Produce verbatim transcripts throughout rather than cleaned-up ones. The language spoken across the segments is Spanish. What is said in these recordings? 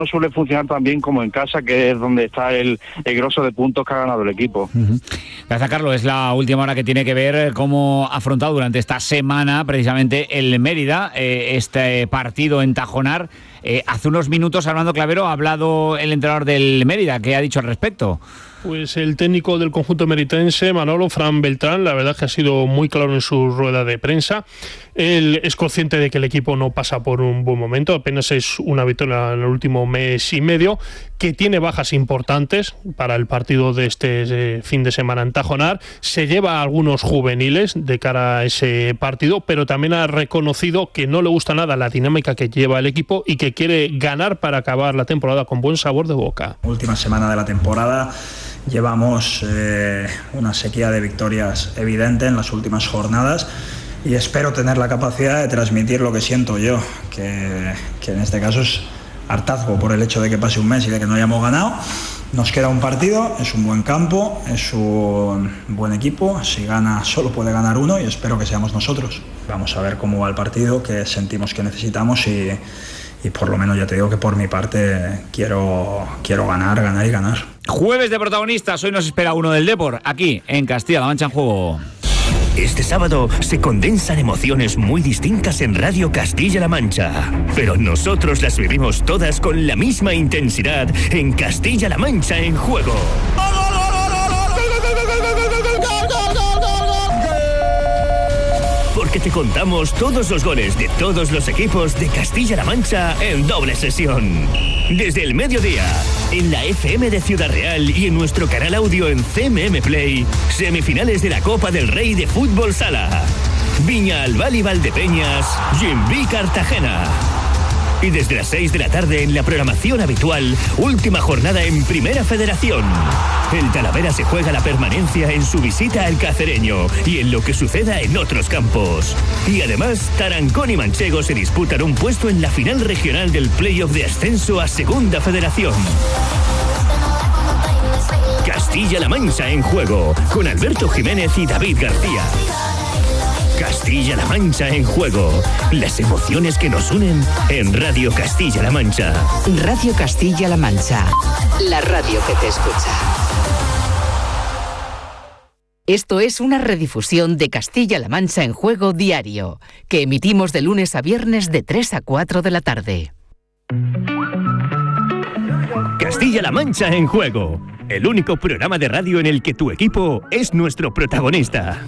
no suele funcionar tan bien como en casa, que es donde está el, el grosso de puntos que ha ganado el equipo. Uh-huh. Gracias, Carlos. Es la última hora que tiene que ver cómo ha afrontado durante esta semana precisamente el Mérida eh, este partido en Tajonar. Eh, hace unos minutos, Armando Clavero, ha hablado el entrenador del Mérida. ¿Qué ha dicho al respecto? Pues el técnico del conjunto meritense, Manolo, Fran Beltrán, la verdad que ha sido muy claro en su rueda de prensa. Él es consciente de que el equipo no pasa por un buen momento, apenas es una victoria en el último mes y medio, que tiene bajas importantes para el partido de este eh, fin de semana en Tajonar. Se lleva a algunos juveniles de cara a ese partido, pero también ha reconocido que no le gusta nada la dinámica que lleva el equipo y que quiere ganar para acabar la temporada con buen sabor de boca. Última semana de la temporada. Llevamos eh, una sequía de victorias evidente en las últimas jornadas y espero tener la capacidad de transmitir lo que siento yo, que, que en este caso es hartazgo por el hecho de que pase un mes y de que no hayamos ganado. Nos queda un partido, es un buen campo, es un buen equipo, si gana solo puede ganar uno y espero que seamos nosotros. Vamos a ver cómo va el partido, qué sentimos que necesitamos y, y por lo menos ya te digo que por mi parte quiero, quiero ganar, ganar y ganar. Jueves de protagonistas, hoy nos espera uno del Depor, aquí en Castilla-La Mancha en Juego. Este sábado se condensan emociones muy distintas en Radio Castilla-La Mancha, pero nosotros las vivimos todas con la misma intensidad en Castilla-La Mancha en Juego. Porque te contamos todos los goles de todos los equipos de Castilla-La Mancha en doble sesión. Desde el mediodía, en la F M de Ciudad Real y en nuestro canal audio en C M M Play, semifinales de la Copa del Rey de Fútbol Sala. Viña Albal y Valdepeñas, Gimbi Cartagena. Y desde las seis de la tarde en la programación habitual, última jornada en Primera Federación. El Talavera se juega la permanencia en su visita al Cacereño y en lo que suceda en otros campos. Y además, Tarancón y Manchego se disputan un puesto en la final regional del playoff de ascenso a Segunda Federación. Castilla-La Mancha en Juego, con Alberto Jiménez y David García. Castilla-La Mancha en Juego. Las emociones que nos unen en Radio Castilla-La Mancha. Radio Castilla-La Mancha. La radio que te escucha. Esto es una redifusión de Castilla-La Mancha en Juego diario, que emitimos de lunes a viernes de tres a cuatro de la tarde. Castilla-La Mancha en Juego. El único programa de radio en el que tu equipo es nuestro protagonista.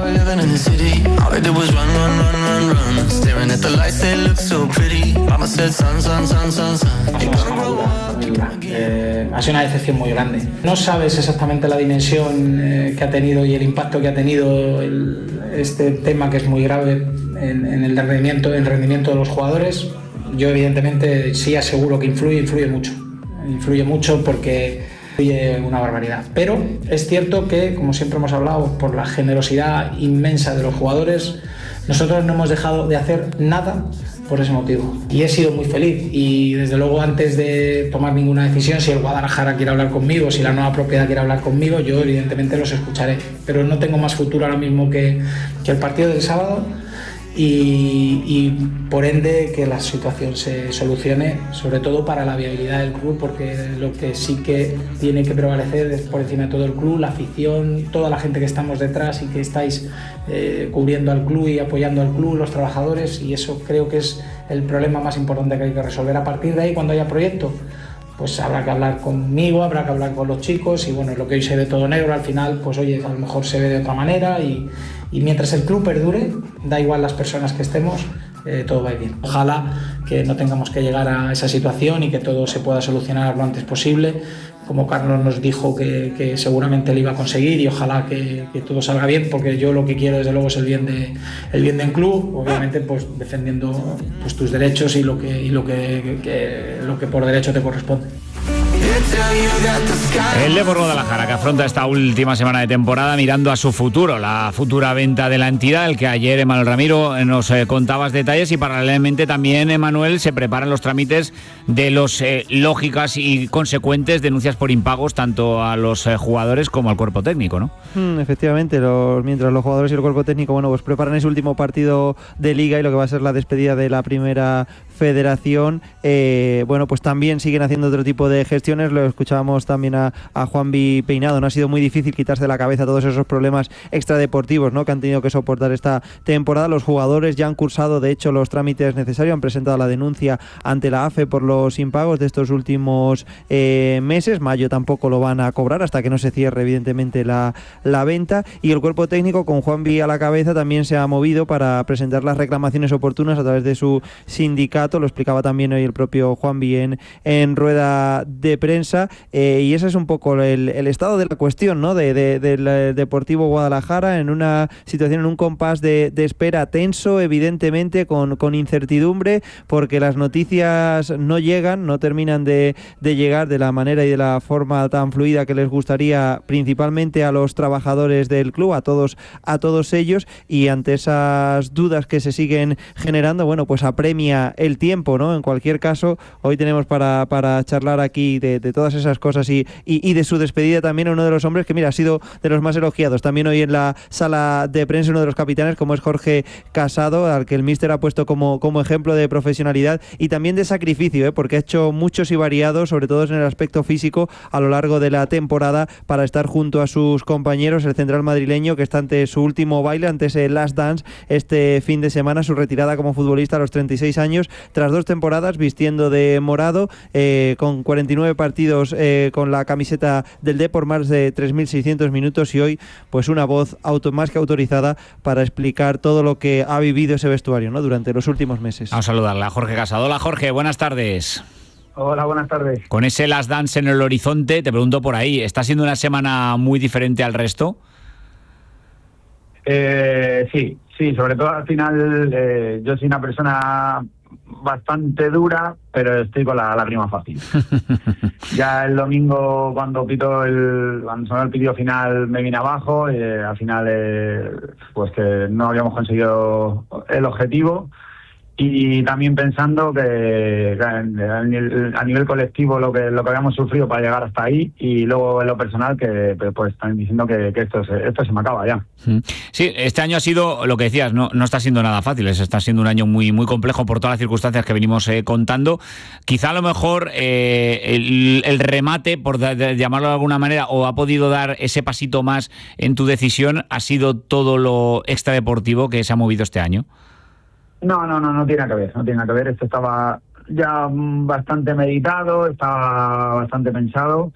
Eh, ha sido una decepción muy grande. No sabes exactamente la dimensión eh, que ha tenido y el impacto que ha tenido el, este tema, que es muy grave en, en el rendimiento, en el rendimiento de los jugadores. Yo evidentemente sí aseguro que influye, influye mucho. Influye mucho porque influye una barbaridad. Pero es cierto que, como siempre hemos hablado, por la generosidad inmensa de los jugadores, nosotros no hemos dejado de hacer nada por ese motivo. Y he sido muy feliz. Y desde luego, antes de tomar ninguna decisión, si el Guadalajara quiere hablar conmigo, si la nueva propiedad quiere hablar conmigo, yo evidentemente los escucharé. Pero no tengo más futuro ahora mismo que, que el partido del sábado. Y, y por ende que la situación se solucione, sobre todo para la viabilidad del club, porque lo que sí que tiene que prevalecer es por encima de todo el club, la afición, toda la gente que estamos detrás y que estáis eh, cubriendo al club y apoyando al club, los trabajadores, y eso creo que es el problema más importante que hay que resolver. A partir de ahí, cuando haya proyecto, pues habrá que hablar conmigo, habrá que hablar con los chicos, y bueno, lo que hoy se ve todo negro, al final, pues oye, a lo mejor se ve de otra manera, y, y mientras el club perdure, da igual las personas que estemos, eh, todo va a ir bien. Ojalá que no tengamos que llegar a esa situación y que todo se pueda solucionar lo antes posible, como Carlos nos dijo que, que seguramente lo iba a conseguir, y ojalá que, que todo salga bien, porque yo lo que quiero desde luego es el bien de el bien del club, obviamente pues defendiendo pues tus derechos y lo que y lo que, que lo que por derecho te corresponde. El Depor Guadalajara, que afronta esta última semana de temporada mirando a su futuro, la futura venta de la entidad, el que ayer, Emanuel Ramiro, nos eh, contabas detalles, y paralelamente también, Emanuel, se preparan los trámites de los eh, lógicas y consecuentes denuncias por impagos tanto a los eh, jugadores como al cuerpo técnico, ¿no? Mm, efectivamente, los, mientras los jugadores y el cuerpo técnico, bueno, pues preparan ese último partido de Liga y lo que va a ser la despedida de la primera federación, eh, bueno, pues también siguen haciendo otro tipo de gestiones. Lo escuchábamos también a, a Juanvi Peinado. No ha sido muy difícil quitarse de la cabeza todos esos problemas extradeportivos, ¿no?, que han tenido que soportar esta temporada. Los jugadores ya han cursado, de hecho, los trámites necesarios, han presentado la denuncia ante la A F E por los impagos de estos últimos eh, meses. Mayo tampoco lo van a cobrar hasta que no se cierre, evidentemente, la, la venta. Y el cuerpo técnico, con Juanvi a la cabeza, también se ha movido para presentar las reclamaciones oportunas a través de su sindicato. Lo explicaba también hoy el propio Juanvi en, en rueda de prensa. Eh, y ese es un poco el, el estado de la cuestión, ¿no?, de, de, del Deportivo Guadalajara, en una situación, en un compás de, de espera tenso, evidentemente, con, con incertidumbre, porque las noticias no llegan, no terminan de, de llegar de la manera y de la forma tan fluida que les gustaría, principalmente a los trabajadores del club, a todos, a todos ellos. Y ante esas dudas que se siguen generando, bueno, pues apremia el tiempo, ¿no? En cualquier caso, hoy tenemos para, para charlar aquí de, de todas esas cosas y, y, y de su despedida también, uno de los hombres que, mira, ha sido de los más elogiados también hoy en la sala de prensa, uno de los capitanes, como es Jorge Casado, al que el míster ha puesto como, como ejemplo de profesionalidad y también de sacrificio, ¿eh? porque ha hecho muchos y variados, sobre todo en el aspecto físico, a lo largo de la temporada, para estar junto a sus compañeros. El central madrileño, que está ante su último baile, ante ese last dance este fin de semana, su retirada como futbolista a los treinta y seis años, tras dos temporadas vistiendo de morado, eh, con cuarenta y nueve partidos eh, con la camiseta del Depor, más de tres mil seiscientos minutos, y hoy pues una voz auto, más que autorizada para explicar todo lo que ha vivido ese vestuario, ¿no?, durante los últimos meses. Vamos a saludarle a Jorge Casado. Hola, Jorge, buenas tardes. Hola, buenas tardes. Con ese last dance en el horizonte, te pregunto por ahí, ¿está siendo una semana muy diferente al resto? Eh, sí, sí, sobre todo al final eh, yo soy una persona bastante dura, pero estoy con la lágrima fácil. Ya el domingo, cuando pito el, cuando sonó el pitido final, me vine abajo, eh, al final eh, pues que no habíamos conseguido el objetivo. Y también pensando que, que a, nivel, a nivel colectivo lo que lo que habíamos sufrido para llegar hasta ahí, y luego en lo personal que pues están diciendo que, que esto, se, esto se me acaba ya. Sí, este año ha sido, lo que decías, no, no está siendo nada fácil, está siendo un año muy, muy complejo por todas las circunstancias que venimos eh, contando. Quizá a lo mejor eh, el, el remate, por de, de llamarlo de alguna manera, o ha podido dar ese pasito más en tu decisión, ha sido todo lo extradeportivo que se ha movido este año. No, no, no, no tiene que ver, no tiene que ver. Esto estaba ya bastante meditado, estaba bastante pensado.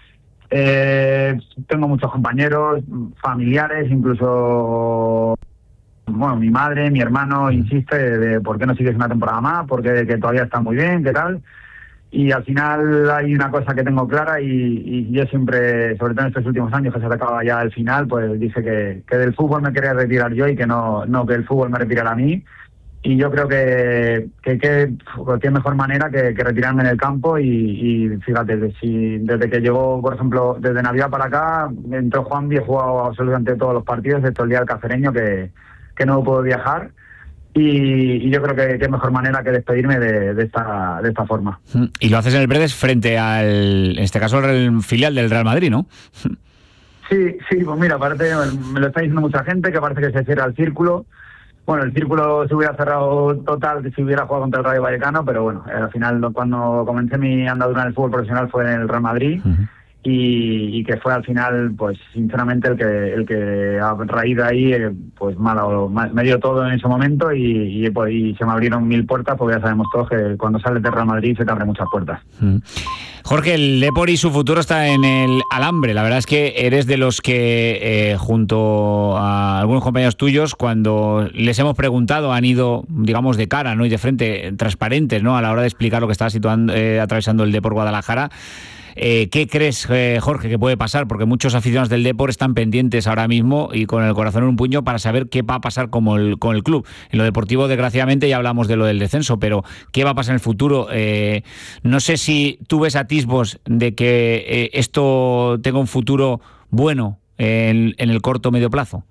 Eh, tengo muchos compañeros, familiares, incluso, bueno, mi madre, mi hermano insiste de, de por qué no sigues una temporada más, porque que todavía está muy bien, qué tal. Y al final hay una cosa que tengo clara, y, y yo siempre, sobre todo en estos últimos años que se acaba ya el final, pues dije que, que del fútbol me quería retirar yo y que no, no que el fútbol me retirara a mí. Y yo creo que que, que, que mejor manera que, que retirarme en el campo. Y, y fíjate, de, si, desde que llegó, por ejemplo, desde Navidad para acá, entró Juanvi, he jugado absolutamente todos los partidos, excepto el día del Cacereño, que, que no puedo viajar. Y, y yo creo que qué mejor manera que despedirme de, de esta de esta forma. Y lo haces en el Bredes frente al, en este caso, el filial del Real Madrid, ¿no? Sí, sí, pues mira, parece, me lo está diciendo mucha gente, que parece que se cierra el círculo. Bueno, el círculo se hubiera cerrado total si hubiera jugado contra el Rayo Vallecano, pero bueno, al final cuando comencé mi andadura en el fútbol profesional fue en el Real Madrid. Uh-huh. Y, y que fue al final, pues sinceramente, el que el que a raíz de ahí, pues malo, me dio todo en ese momento, y, y, pues, y se me abrieron mil puertas, porque ya sabemos todos que cuando sales de Real Madrid se te abren muchas puertas. Uh-huh. Jorge, el Depor y su futuro está en el alambre. La verdad es que eres de los que, eh, junto a algunos compañeros tuyos, cuando les hemos preguntado, han ido, digamos, de cara, ¿no?, y de frente, transparentes, ¿no?, a la hora de explicar lo que estaba situando, eh, atravesando el Depor Guadalajara. Eh, ¿Qué crees, eh, Jorge, que puede pasar? Porque muchos aficionados del Depor están pendientes ahora mismo y con el corazón en un puño para saber qué va a pasar con el, con el club. En lo deportivo, desgraciadamente, ya hablamos de lo del descenso, pero ¿qué va a pasar en el futuro? Eh, no sé si tú ves atisbos de que eh, esto tenga un futuro bueno en, en el corto o medio plazo.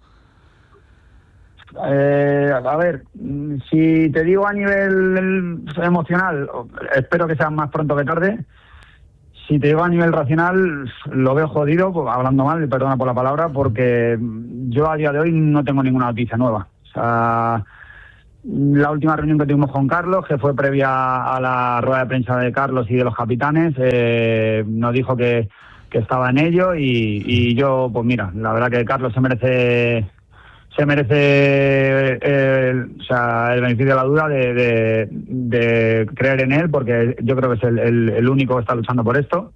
Eh, a ver, si te digo a nivel emocional, espero que sea más pronto que tarde. Si te digo a nivel racional, lo veo jodido, pues, hablando mal, perdona por la palabra, porque yo a día de hoy no tengo ninguna noticia nueva. O sea, la última reunión que tuvimos con Carlos, que fue previa a la rueda de prensa de Carlos y de los capitanes, eh, nos dijo que, que estaba en ello y, y yo, pues mira, la verdad que Carlos se merece se merece eh, o sea, el beneficio de la duda de, de, de creer en él, porque yo creo que es el, el, el único que está luchando por esto,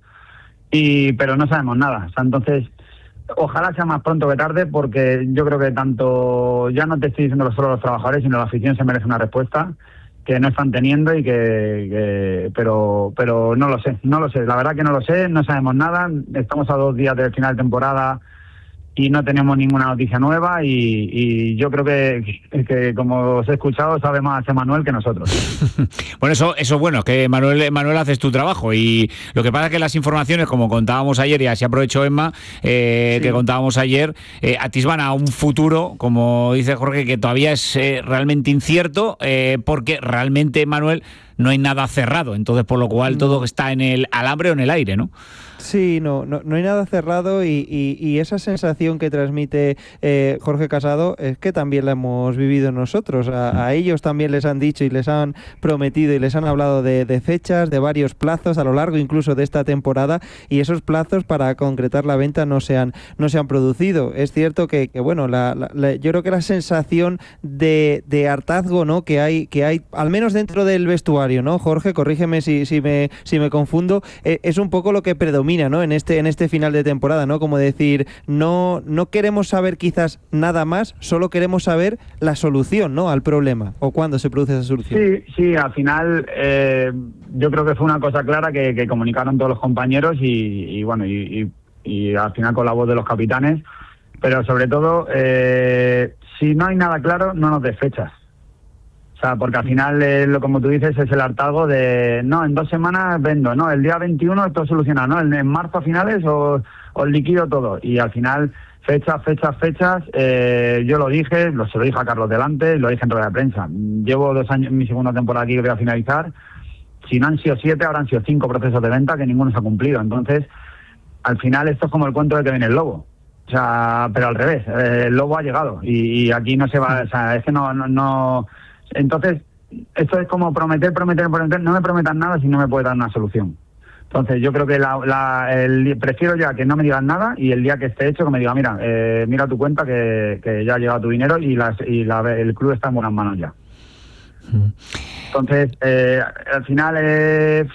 y pero no sabemos nada. O sea, entonces, ojalá sea más pronto que tarde, porque yo creo que tanto, ya no te estoy diciendo solo los trabajadores, sino la afición se merece una respuesta que no están teniendo y que, que pero pero no lo sé, no lo sé, la verdad que no lo sé, no sabemos nada, estamos a dos días del final de temporada y no tenemos ninguna noticia nueva y, y yo creo que, que, como os he escuchado, sabe más Emanuel que nosotros. Bueno, eso eso bueno, que Manuel, Manuel haces tu trabajo y lo que pasa es que las informaciones, como contábamos ayer, y así aprovecho Emma, eh, sí. que contábamos ayer, eh, atisban a un futuro, como dice Jorge, que todavía es eh, realmente incierto, eh, porque realmente, Manuel, no hay nada cerrado, entonces por lo cual todo está en el alambre o en el aire, ¿no? Sí, no, no, no hay nada cerrado y, y, y esa sensación que transmite eh, Jorge Casado es que también la hemos vivido nosotros. A, a ellos también les han dicho y les han prometido y les han hablado de, de fechas, de varios plazos a lo largo incluso de esta temporada, y esos plazos para concretar la venta no se han, no se han producido. Es cierto que, que bueno, la, la, la, yo creo que la sensación de, de hartazgo, ¿no?, que hay, que hay, al menos dentro del vestuario, ¿no, Jorge? Corrígeme si, si, me, si me confundo, eh, es un poco lo que predomina, ¿no?, en este en este final de temporada, ¿no? Como decir, no no queremos saber quizás nada más, solo queremos saber la solución, ¿no?, al problema, o cuándo se produce esa solución. Sí, sí, al final eh, yo creo que fue una cosa clara que, que comunicaron todos los compañeros y, y bueno, y, y, y al final con la voz de los capitanes, pero sobre todo, eh, si no hay nada claro, no nos des fechas. O sea, porque al final, eh, lo como tú dices, es el hartazgo de, no, en dos semanas vendo, no, el día veintiuno esto soluciona, no, en marzo a finales o, o liquido todo. Y al final, fechas, fechas, fechas, eh, yo lo dije, lo, se lo dije a Carlos delante, lo dije en rueda de prensa. Llevo dos años en mi segunda temporada aquí que voy a finalizar. Si no han sido siete, ahora han sido cinco procesos de venta que ninguno se ha cumplido. Entonces, al final esto es como el cuento de que viene el lobo. O sea, pero al revés, eh, el lobo ha llegado y, y aquí no se va, o sea, es que no... no, no Entonces, esto es como prometer, prometer, prometer. No me prometan nada si no me puede dar una solución. Entonces, yo creo que la, la, el, prefiero ya que no me digan nada y el día que esté hecho que me diga, mira, eh, mira tu cuenta que, que ya ha llegado tu dinero y, las, y la, el club está en buenas manos ya. Entonces, eh, al final, eh,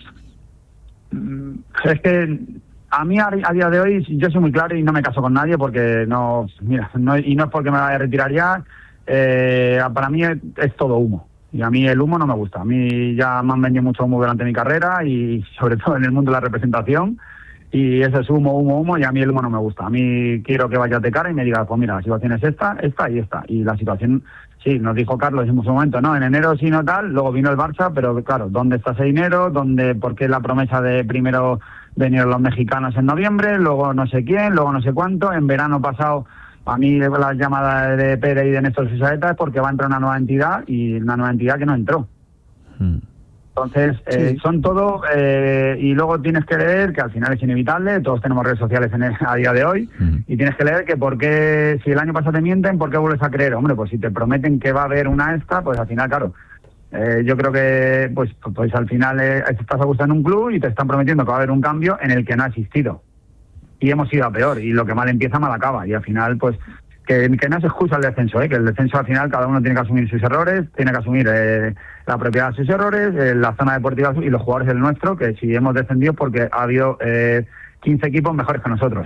es que a mí a, a día de hoy yo soy muy claro y no me caso con nadie porque no, mira, no, y no es porque me vaya a retirar ya. Eh, para mí es, es todo humo y a mí el humo no me gusta. A mí ya me han vendido mucho humo durante mi carrera y sobre todo en el mundo de la representación, y eso es humo, humo, humo, y a mí el humo no me gusta. A mí quiero que vayas de cara y me digas, pues mira, la situación es esta, esta y esta. Y la situación, sí, nos dijo Carlos en su momento, no, en enero sí, no tal, luego vino el Barça, pero claro, ¿dónde está ese dinero? ¿Dónde, por qué la promesa de primero venir los mexicanos en noviembre, luego no sé quién, luego no sé cuánto, en verano pasado? A mí las llamadas de Pérez y de Néstor Susaeta es porque va a entrar una nueva entidad y una nueva entidad que no entró. Mm. Entonces, eh, sí. son todo, eh, y luego tienes que leer que al final es inevitable, todos tenemos redes sociales en el, a día de hoy, mm. y tienes que leer que por qué, si el año pasado te mienten, ¿por qué vuelves a creer? Hombre, pues si te prometen que va a haber una esta, pues al final, claro, eh, yo creo que pues, pues al final eh, estás a gusto en un club y te están prometiendo que va a haber un cambio en el que no ha existido. Y hemos ido a peor, y lo que mal empieza, mal acaba. Y al final, pues, que, que no se excusa el descenso, ¿eh? Que el descenso al final cada uno tiene que asumir sus errores, tiene que asumir eh, la propiedad de sus errores, eh, la zona deportiva y los jugadores del nuestro, que si hemos descendido porque ha habido eh, quince equipos mejores que nosotros.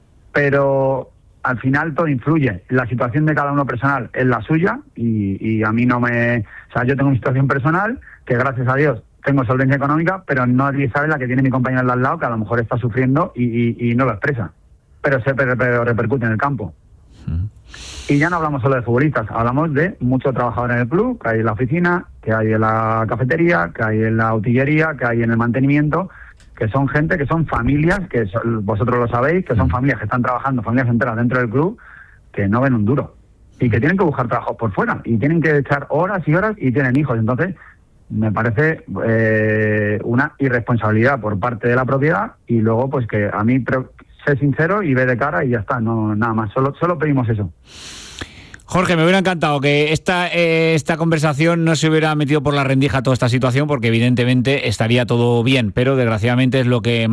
Pero al final todo influye. La situación de cada uno personal es la suya y, y a mí no me... O sea, yo tengo una situación personal que, gracias a Dios, tengo solvencia económica, pero nadie sabe la que tiene mi compañero al lado, que a lo mejor está sufriendo y, y, y no lo expresa, pero se pero, pero repercute en el campo. Uh-huh. Y ya no hablamos solo de futbolistas, hablamos de muchos trabajadores en el club, que hay en la oficina, que hay en la cafetería, que hay en la utillería, que hay en el mantenimiento, que son gente, que son familias, que son, vosotros lo sabéis, que son familias que están trabajando, familias enteras dentro del club, que no ven un duro y que tienen que buscar trabajos por fuera y tienen que echar horas y horas y tienen hijos. Entonces, me parece eh, una irresponsabilidad por parte de la propiedad, y luego pues que a mí, pero, sé sincero y ve de cara y ya está, no nada más, solo solo pedimos eso. Jorge, me hubiera encantado que esta, eh, esta conversación no se hubiera metido por la rendija toda esta situación, porque evidentemente estaría todo bien, pero desgraciadamente es lo que